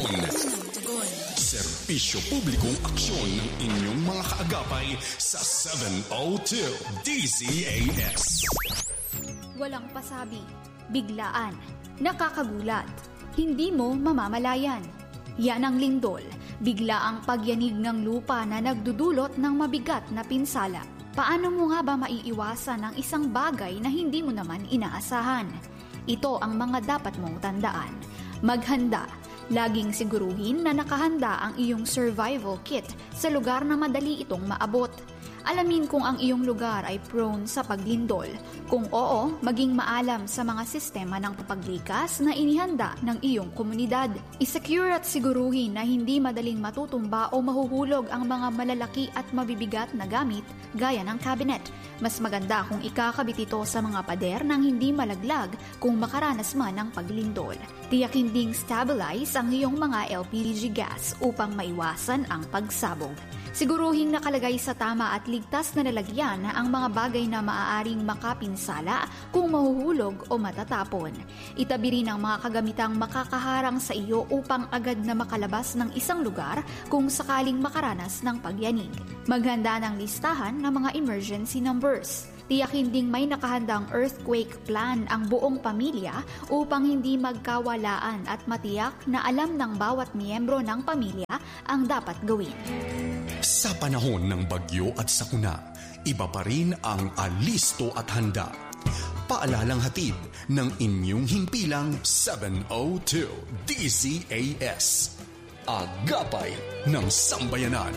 Serbisyo publikong aksyon ng inyong mga kaagapay sa 702 DZAS. Walang pasabi, biglaan, nakakagulat, hindi mo mamamalayan. Yan ang lindol, bigla ang pagyanig ng lupa na nagdudulot ng mabigat na pinsala. Paano mo nga ba maiiwasan ang isang bagay na hindi mo naman inaasahan? Ito ang mga dapat mong tandaan. Maghanda. Laging siguruhin na nakahanda ang iyong survival kit sa lugar na madali itong maabot. Alamin kung ang iyong lugar ay prone sa paglindol. Kung oo, maging maalam sa mga sistema ng paglikas na inihanda ng iyong komunidad. Isecure at siguruhin na hindi madaling matutumba o mahuhulog ang mga malalaki at mabibigat na gamit gaya ng cabinet. Mas maganda kung ikakabit ito sa mga pader nang hindi malaglag kung makaranas man ng paglindol. Tiyakin ding stabilize ang iyong mga LPG gas upang maiwasan ang pagsabog. Siguruhin nakalagay sa tama at ligtas na lalagyan ang mga bagay na maaaring makapinsala kung mahuhulog o matatapon. Itabi rin ang mga kagamitang makakaharang sa iyo upang agad na makalabas ng isang lugar kung sakaling makaranas ng pagyanig. Maghanda ng listahan ng mga emergency numbers. Tiyakin ding may nakahandang earthquake plan ang buong pamilya upang hindi magkawalaan at matiyak na alam ng bawat miyembro ng pamilya ang dapat gawin. Sa panahon ng bagyo at sakuna, iba pa rin ang alisto at handa. Paalalang hatid ng inyong himpilang 702 DZAS. Agapay ng Sambayanan.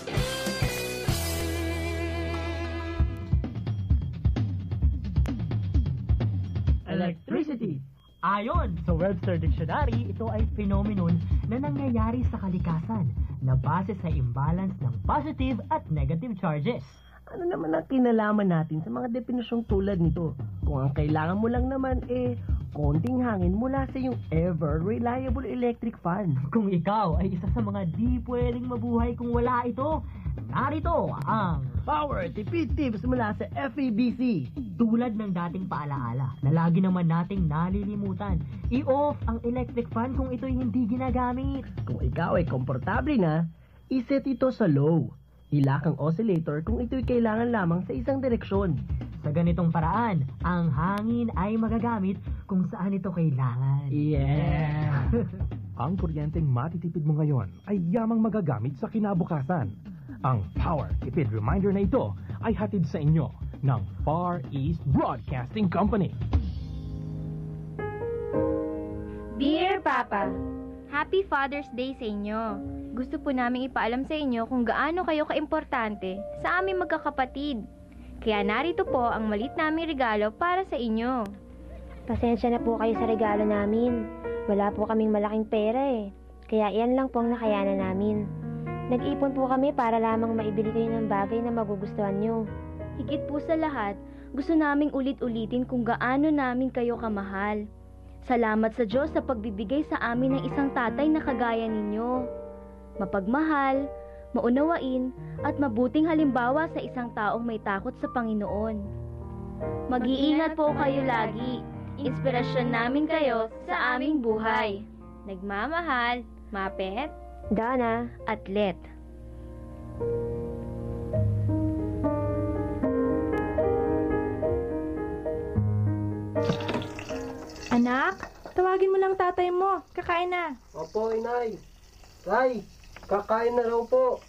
Electricity. Ayon sa Webster Dictionary, ito ay phenomenon na nangyayari sa kalikasan na base sa imbalance ng positive at negative charges. Ano naman ang kinalaman natin sa mga depinisyong tulad nito? Kung ang kailangan mo lang naman konting hangin mula sa iyong ever-reliable electric fan. Kung ikaw ay isa sa mga di pwedeng mabuhay kung wala ito, narito ang Power Tipid Tips mula sa FEBC. Tulad ng dating paalaala na lagi naman nating nalilimutan, i-off ang electric fan kung ito'y hindi ginagamit. Kung ikaw ay komportable na, iset ito sa low. Hilak ang oscillator kung ito'y kailangan lamang sa isang direksyon. Sa ganitong paraan, ang hangin ay magagamit kung saan ito kailangan. Yeah! Ang kuryenteng matitipid mo ngayon ay yamang magagamit sa kinabukasan. Ang Power Tipid Reminder na ito ay hatid sa inyo ng Far East Broadcasting Company. Dear Papa, Happy Father's Day sa inyo. Gusto po namin ipaalam sa inyo kung gaano kayo kaimportante sa aming magkakapatid. Kaya narito po ang malit naming regalo para sa inyo. Pasensya na po kayo sa regalo namin. Wala po kaming malaking pera Kaya iyan lang po ang nakayanan namin. Nag-ipon po kami para lamang maibili kayo ng bagay na magugustuhan nyo. Higit po sa lahat, gusto naming ulit-ulitin kung gaano namin kayo kamahal. Salamat sa Diyos sa pagbibigay sa amin ng isang tatay na kagaya ninyo. Mapagmahal, maunawain, at mabuting halimbawa sa isang taong may takot sa Panginoon. Mag-iingat po kayo lagi. Inspirasyon namin kayo sa aming buhay. Nagmamahal, Mapet, Donna, at Let. Anak, tawagin mo lang tatay mo. Kakain na. Opo, inay. Tay, kakain na raw po.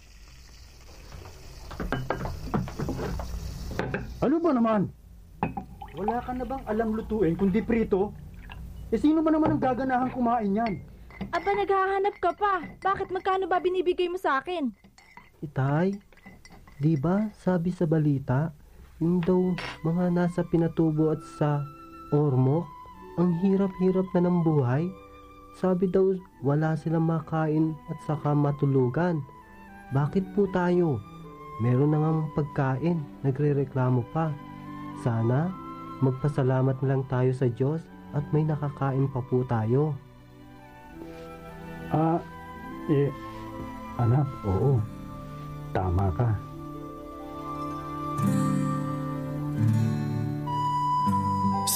Ano ba naman? Wala ka na bang alam lutuin kundi prito? Sino ba naman ang gaganahang kumain yan? Aba, naghahanap ka pa. Bakit magkano ba binibigay mo sa akin? Itay, di ba sabi sa balita, yung daw mga nasa Pinatubo at sa Ormoc, ang hirap-hirap na ng buhay. Sabi daw wala silang makain at saka matulugan. Bakit po tayo? Meron na ngang pagkain, nagrereklamo pa. Sana magpasalamat na lang tayo sa Diyos at may nakakain pa po tayo. Anak, oo. Tama ka.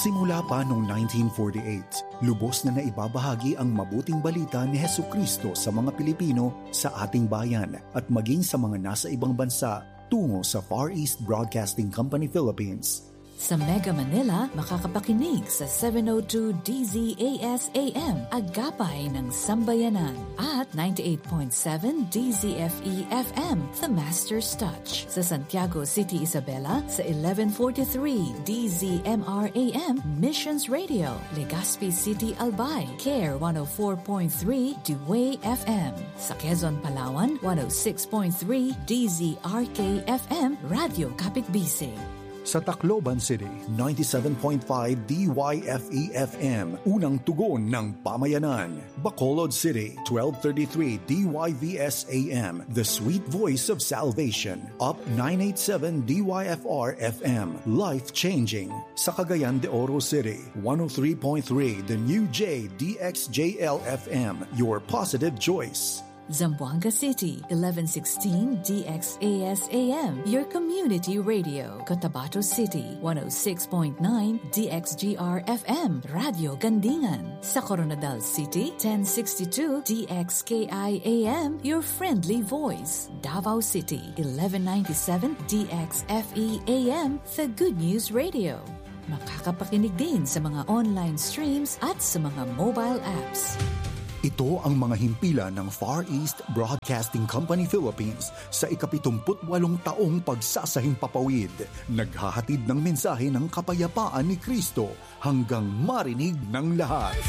Simula pa noong 1948, lubos na naibabahagi ang mabuting balita ni Hesukristo sa mga Pilipino sa ating bayan at maging sa mga nasa ibang bansa tungo sa Far East Broadcasting Company Philippines. Sa Mega Manila, makakapakinig sa 702 DZAS-AM, Agapay ng Sambayanan, at 98.7 DZFE-FM, The Master's Touch. Sa Santiago City, Isabela, sa 1143 DZMR-AM, Missions Radio, Legazpi City, Albay, CARE 104.3 Dewey FM. Sa Quezon, Palawan, 106.3 DZRK-FM, Radio Kapitbisig. Sa Tacloban City, 97.5 DYFE-FM, unang tugon ng pamayanan. Bacolod City, 1233 DYVS-AM, the sweet voice of salvation. Up 987 DYFR-FM, life-changing. Sa Cagayan de Oro City, 103.3 the new J DXJL-FM, your positive choice. Zamboanga City, 1116 DXAS-AM, your community radio. Cotabato City, 106.9 DXGR-FM, Radio Gandingan. Sa Coronadal City, 1062 DXKI-AM, your friendly voice. Davao City, 1197 DXFE-AM, the Good News Radio. Makakapakinig din sa mga online streams at sa mga mobile apps. Ito ang mga himpilan ng Far East Broadcasting Company Philippines sa ika-78 taong pagsasahing papawid. Naghahatid ng mensahe ng kapayapaan ni Kristo hanggang marinig ng lahat.